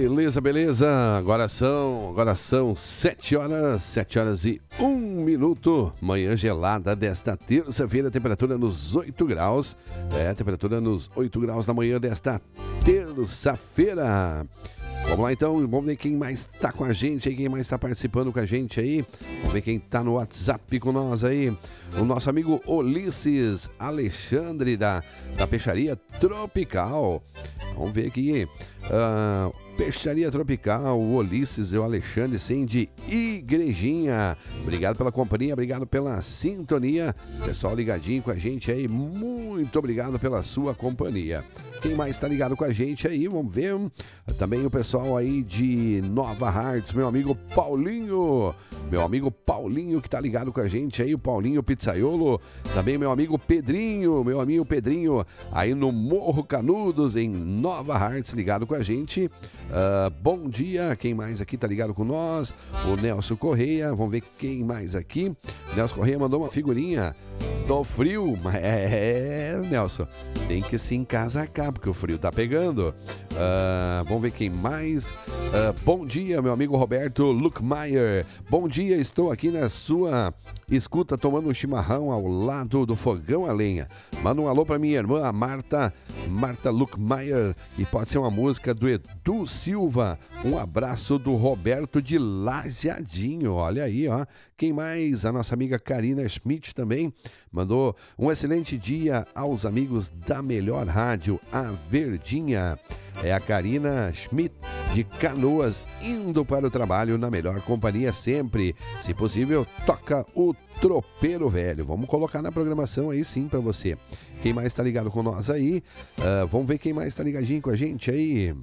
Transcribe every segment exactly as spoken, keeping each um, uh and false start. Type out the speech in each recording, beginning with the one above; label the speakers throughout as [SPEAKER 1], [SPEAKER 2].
[SPEAKER 1] Beleza, beleza. Agora são, agora são sete horas, sete horas e um minuto. Manhã gelada desta terça-feira, temperatura nos oito graus. É, temperatura nos oito graus da manhã desta terça-feira. Vamos lá então, vamos ver quem mais está com a gente aí, quem mais está participando com a gente aí. Vamos ver quem está no WhatsApp com nós aí. O nosso amigo Ulisses Alexandre da, da Peixaria Tropical. Vamos ver aqui. Uh, Peixaria Tropical, o Ulisses e o Alexandre, sim, de Igrejinha. Obrigado pela companhia, obrigado pela sintonia. Pessoal ligadinho com a gente aí, muito obrigado pela sua companhia. Quem mais está ligado com a gente aí, vamos ver. Também o pessoal aí de Nova Hartz, meu amigo Paulinho. Meu amigo Paulinho que está ligado com a gente aí, o Paulinho Pizzaiolo. Também meu amigo Pedrinho, meu amigo Pedrinho aí no Morro Canudos, em Nova Hartz, ligado com a gente. Uh, bom dia, quem mais aqui tá ligado com nós? O Nelson Correia, vamos ver quem mais aqui. Nelson Correia mandou uma figurinha do frio. É, Nelson, tem que se encasacar porque o frio tá pegando. Uh, vamos ver quem mais. Uh, bom dia, meu amigo Roberto Luckmeyer. Bom dia, estou aqui na sua escuta tomando um chimarrão ao lado do fogão a lenha. Manda um alô pra minha irmã, a Marta, Marta Luckmeyer, e pode ser uma música do Edu Silva. Um abraço do Roberto de Lajeadinho. Olha aí, ó. Quem mais? A nossa amiga Karina Schmidt também mandou um excelente dia aos amigos da melhor rádio, a Verdinha. É a Karina Schmidt de Canoas, indo para o trabalho na melhor companhia sempre. Se possível, toca o Tropeiro Velho. Vamos colocar na programação aí sim para você. Quem mais está ligado com nós aí? Uh, vamos ver quem mais está ligadinho com a gente aí.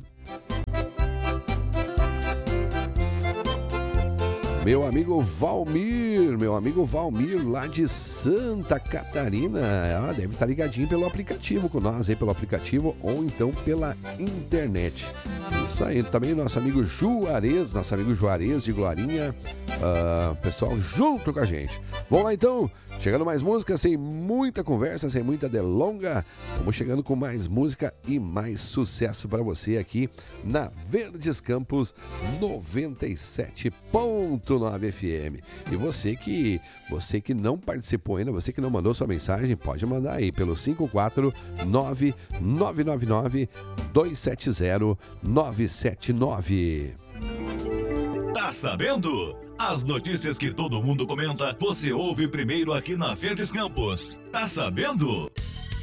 [SPEAKER 1] Meu amigo Valmir, meu amigo Valmir lá de Santa Catarina, ah, deve estar ligadinho pelo aplicativo com nós aí, pelo aplicativo ou então pela internet. Isso aí, também nosso amigo Juarez, nosso amigo Juarez de Glorinha, uh, pessoal junto com a gente. Vamos lá então, chegando mais música, sem muita conversa, sem muita delonga, vamos chegando com mais música e mais sucesso para você aqui na Verdes Campos noventa e sete ponto nove F M. E você que, você que não participou ainda, você que não mandou sua mensagem, pode mandar aí pelo cinco quatro nove nove nove nove dois sete zero nove sete nove.
[SPEAKER 2] Tá sabendo? As notícias que todo mundo comenta, você ouve primeiro aqui na Verdes Campos. Tá sabendo?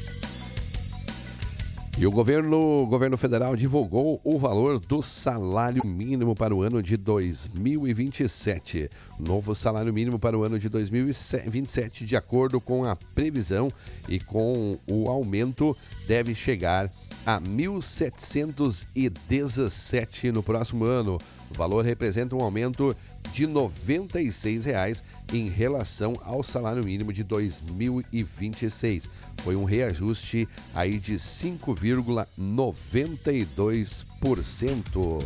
[SPEAKER 1] E o governo, o governo federal divulgou o valor do salário mínimo para o ano de dois mil e vinte e sete. Novo salário mínimo para o ano de dois mil e vinte e sete, de acordo com a previsão e com o aumento, deve chegar a mil setecentos e dezessete no próximo ano. O valor representa um aumento de noventa e seis reais em relação ao salário mínimo de dois mil e vinte e seis. Foi um reajuste aí de cinco vírgula noventa e dois por cento.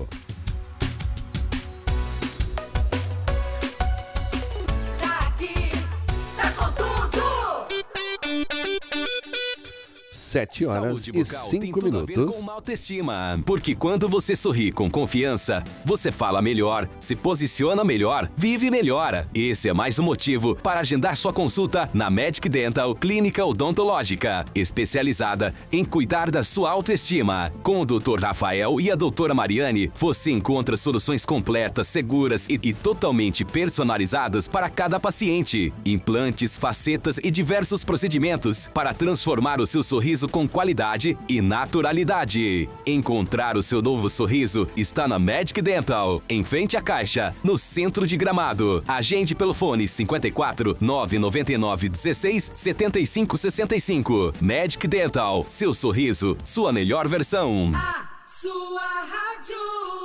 [SPEAKER 1] sete horas e cinco minutos.
[SPEAKER 3] Com autoestima. Porque quando você sorri com confiança, você fala melhor, se posiciona melhor, vive melhor. Esse é mais um motivo para agendar sua consulta na Medic Dental Clínica Odontológica, especializada em cuidar da sua autoestima. Com o doutor Rafael e a doutora Mariane, você encontra soluções completas, seguras e, e totalmente personalizadas para cada paciente. Implantes, facetas e diversos procedimentos para transformar o seu sorriso com qualidade e naturalidade. Encontrar o seu novo sorriso está na Medic Dental, em frente à Caixa, no centro de Gramado. Agende pelo fone cinco quatro nove nove nove um seis sete cinco seis cinco. Medic Dental, seu sorriso, sua melhor versão.
[SPEAKER 4] A sua rádio.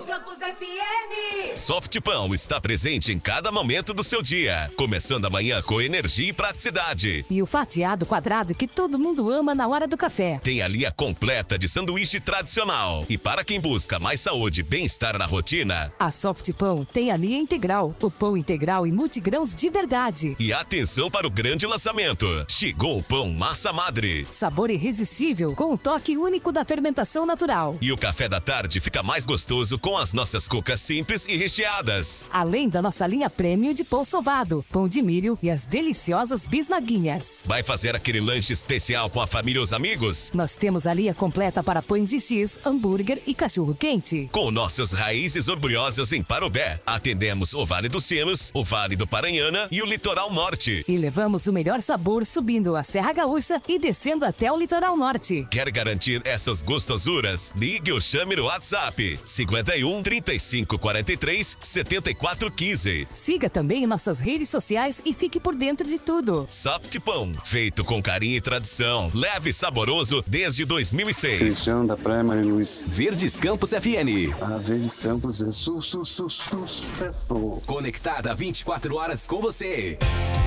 [SPEAKER 4] Campos F M.
[SPEAKER 5] Softpão está presente em cada momento do seu dia, começando amanhã com energia e praticidade.
[SPEAKER 6] E o fatiado quadrado que todo mundo ama na hora do café.
[SPEAKER 5] Tem a linha completa de sanduíche tradicional. E para quem busca mais saúde e bem-estar na rotina,
[SPEAKER 6] a Softpão tem a linha integral, o pão integral e multigrãos de verdade.
[SPEAKER 5] E atenção para o grande lançamento. Chegou o pão massa madre.
[SPEAKER 6] Sabor irresistível com o toque único da fermentação natural.
[SPEAKER 5] E o café da tarde fica mais gostoso com as nossas cucas simples e recheadas.
[SPEAKER 6] Além da nossa linha premium de pão sovado, pão de milho e as deliciosas bisnaguinhas.
[SPEAKER 5] Vai fazer aquele lanche especial com a família e os amigos?
[SPEAKER 6] Nós temos a linha completa para pães de X, hambúrguer e cachorro quente.
[SPEAKER 5] Com nossas raízes orgulhosas em Parobé, atendemos o Vale dos Sinos, o Vale do Paranhana e o Litoral Norte.
[SPEAKER 6] E levamos o melhor sabor subindo a Serra Gaúcha e descendo até o Litoral Norte.
[SPEAKER 5] Quer garantir essas gostosuras? Ligue ou chame no WhatsApp cinquenta e um, trinta e cinco, quarenta e três, setenta e quatro, quinze.
[SPEAKER 6] Siga também nossas redes sociais e fique por dentro de tudo.
[SPEAKER 5] Softpão, feito com carinho e tradição. Leve e saboroso desde dois mil e seis.
[SPEAKER 7] Cristiano da Praia Maria Luiz.
[SPEAKER 3] Verdes Campos F N.
[SPEAKER 7] A Verdes Campos é su, su, su, su, su,
[SPEAKER 3] Conectada vinte e quatro horas com você.